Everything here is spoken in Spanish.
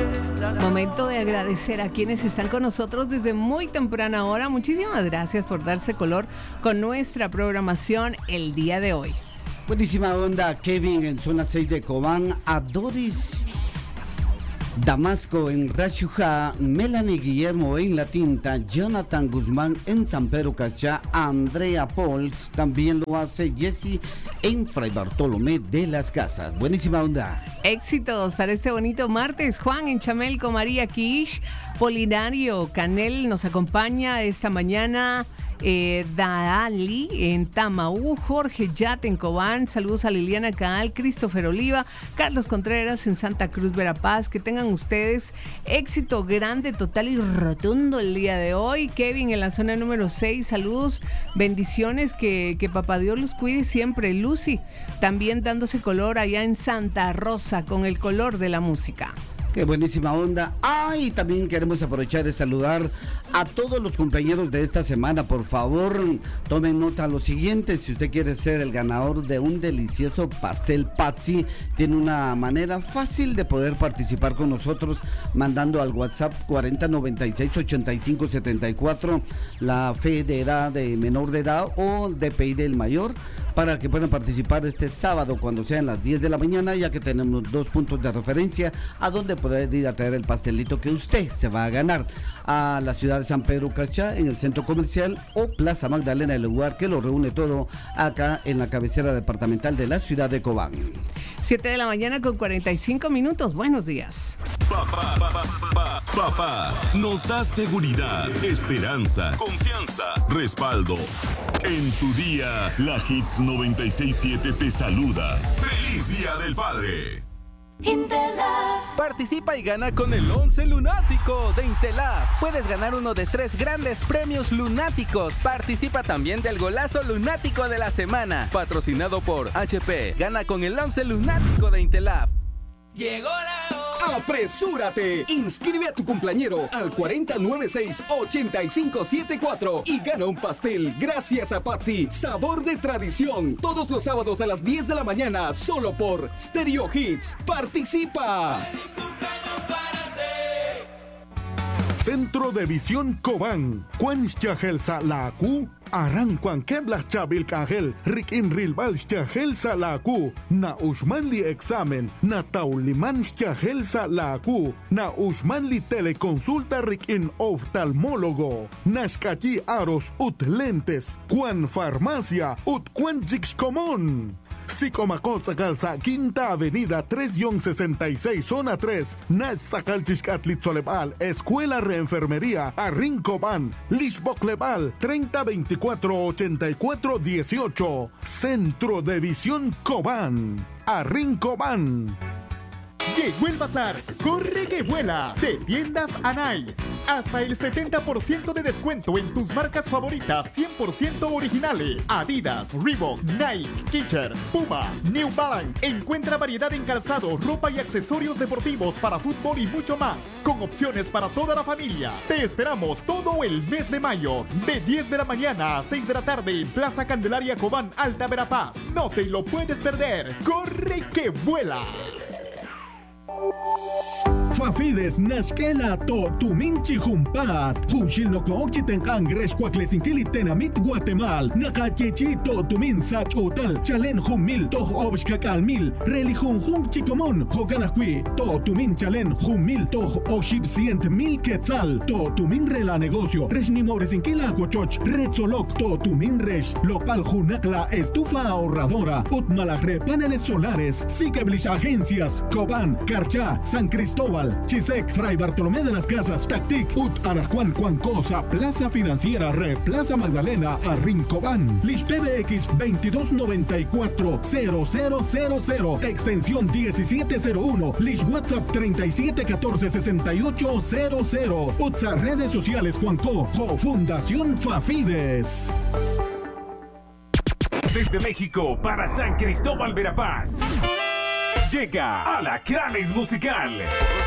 Momento de agradecer a quienes están con nosotros desde muy temprana hora. Muchísimas gracias por darse color con nuestra programación el día de hoy. Buenísima onda, Kevin en zona 6 de Cobán, a Doris Damasco en Rashuja, Melanie Guillermo en La Tinta, Jonathan Guzmán en San Pedro Cachá, Andrea Pauls también lo hace, Jessy en Fray Bartolomé de las Casas. Buenísima onda. Éxitos para este bonito martes. Juan en Chamelco, María Kish, Polinario Canel nos acompaña esta mañana. Daali en Tamaú, Jorge Yat en Cobán, saludos a Liliana Caal, Christopher Oliva, Carlos Contreras en Santa Cruz, Verapaz. Que tengan ustedes éxito grande, total y rotundo el día de hoy. Kevin en la zona número 6, saludos, bendiciones, que papá Dios los cuide siempre. Lucy también dándose color allá en Santa Rosa con el color de la música. Qué buenísima onda. Y también queremos aprovechar de saludar a todos los compañeros de esta semana. Por favor, tomen nota lo siguiente. Si usted quiere ser el ganador de un delicioso pastel Patsy, tiene una manera fácil de poder participar con nosotros, mandando al WhatsApp 4096-8574 la fe de edad de menor de edad o DPI del mayor, para que puedan participar este sábado cuando sean las 10 de la mañana, ya que tenemos 2 puntos de referencia a donde poder ir a traer el pastelito que usted se va a ganar, a la ciudad de San Pedro Cachá, en el centro comercial, o Plaza Magdalena, el lugar que lo reúne todo acá en la cabecera departamental de la ciudad de Cobán. 7 de la mañana con 45 minutos. Buenos días. Papá nos da seguridad, esperanza, confianza, respaldo. En tu día, la Hits 96.7 te saluda. ¡Feliz Día del Padre! Intelab. Participa y gana con el 11 lunático de Intelab. Puedes ganar uno de 3 grandes premios lunáticos. Participa también del golazo lunático de la semana, patrocinado por HP. Gana con el 11 lunático de Intelab. Llegó la hora. ¡Apresúrate! Inscribe a tu cumpleañero al 4096-8574 y gana un pastel gracias a Patsy, sabor de tradición. Todos los sábados a las 10 de la mañana, solo por Stereo Hits. ¡Participa! Centro de Visión Cobán. Cuanchagel Salaku. Aran Kwan Keblach Chabil Kagel. Rikin Rilbal Chagel Salaku. Na Ushmanli Examen. Na Tauliman Chagel Salaku. Na Ushmanli Teleconsulta Rikin Oftalmólogo. Nashkachi Aros Ut Lentes. Kwan Farmacia. Ut Kwan Jix Común. Sicomacot Sacalza, Quinta Avenida 3-66, Zona 3, Nach Sacalchishcatlit Solebal, Escuela Reenfermería, Arrincobán, Lishboclebal, 3024-8418, Centro de Visión Cobán, Arrincobán. Llegó el bazar, corre que vuela, de Tiendas Anais. Hasta el 70% de descuento en tus marcas favoritas 100% originales. Adidas, Reebok, Nike, Skechers, Puma, New Balance. Encuentra variedad en calzado, ropa y accesorios deportivos para fútbol y mucho más, con opciones para toda la familia. Te esperamos todo el mes de mayo, de 10 de la mañana a 6 de la tarde en Plaza Candelaria Cobán, Alta Verapaz. No te lo puedes perder, corre que vuela. Fafides Nashkela to Tuminchi Jumpat Junshil no Kochiten Angresh Kwaklesinkilit Tenamit Guatemal Nakachechi to Tumin Sach Utal Chalen Humil to Obshkakal Mil Religion Hum Chikomon Hoganakwi to Tumin Chalen Humil to Oshib Sient Mil Quetzal to Tumin Rela Negocio Reshnimoresinkila Cochoch Retzolok to Tumin Resh Lopal Junakla Estufa Ahorradora Utmalagre Paneles Solares Sikeblich Agencias Cobán Carchá San Cristóbal Chisec, Fray Bartolomé de las Casas, Tactic, Ut Arajuan, Cuancosa, Plaza Financiera, Plaza Magdalena, Arrincobán, Lish PBX 2294-0000, extensión 1701, Lish WhatsApp 3714-6800, Utsa redes sociales Cuanco, Fundación Fafides. Desde México para San Cristóbal Verapaz. Llega Alacranes Musical.